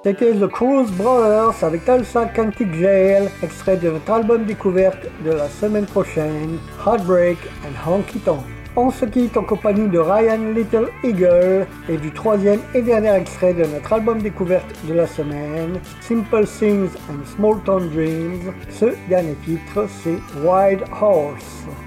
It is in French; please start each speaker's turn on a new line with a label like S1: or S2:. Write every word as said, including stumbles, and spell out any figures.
S1: C'était The Cruise Brothers avec Tulsa County Jail, extrait de notre album découverte de la semaine prochaine, Heartbreak and Honky Tonk. On se quitte en compagnie de Ryan Little Eagle et du troisième et dernier extrait de notre album découverte de la semaine, Simple Things and Small Town Dreams. Ce dernier titre, c'est Wild Horse.